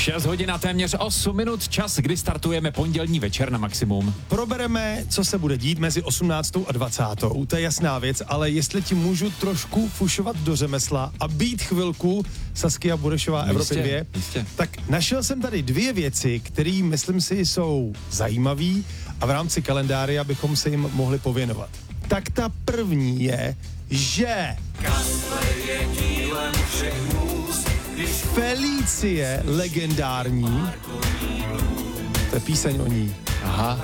6 hodin a téměř 8 minut, čas, kdy startujeme pondělní večer na Maximum. Probereme, co se bude dít mezi 18. a 20. To je jasná věc, ale jestli ti můžu trošku fušovat do řemesla a být chvilku Saskia Burešová Evropy 2, tak našel jsem tady 2 věci, které myslím si jsou zajímavý a v rámci kalendária bychom se jim mohli pověnovat. Tak ta první je, že Felicie legendární, to je píseň o ní. Aha.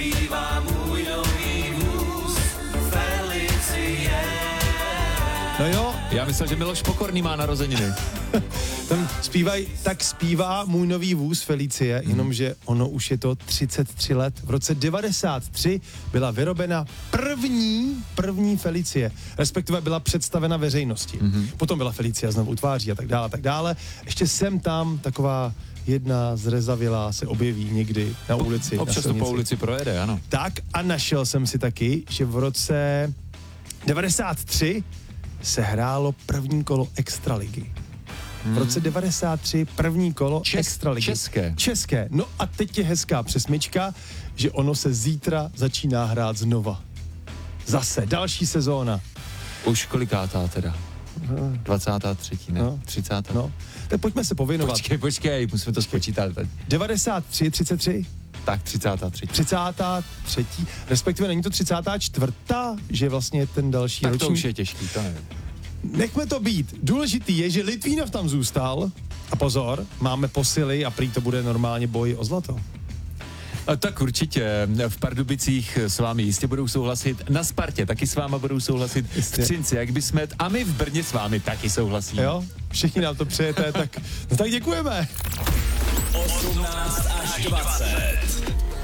No jo. Já myslel, že Miloš Pokorný má narozeniny. Tam zpívá můj nový vůz Felicie, jenomže ono už je to 33 let. V roce 93 byla vyrobena první Felicie, respektive byla představena veřejnosti. Potom byla Felicia znovu utváří a tak dále. Ještě sem tam taková jedna zrezavělá se objeví někdy na ulici. Občas to po ulici projede, ano. Tak a našel jsem si taky, že v roce 93 se hrálo první kolo Extraligy. V roce 93 první kolo Extraligy. České. No a teď je hezká přesmička, že ono se zítra začíná hrát znova. Zase, další sezóna. Už kolikátá teda? 23. ne? No. 30. No, tak pojďme se pověnovat. Počkej, musíme to spočítat. 93, 33? Tak 33. 33, respektive není to 34, že vlastně ten další tak ročník. To už je těžký, to nevím. Nechme to být. Důležitý je, že Litvínov tam zůstal a pozor, máme posily a prý to bude normálně boj o zlato. A tak určitě v Pardubicích s vámi jistě budou souhlasit, na Spartě taky s váma budou souhlasit, v Třinci, jak by jsme, a my v Brně s vámi taky souhlasíme. Jo, všichni nám to přejete, tak děkujeme. 18 až 20.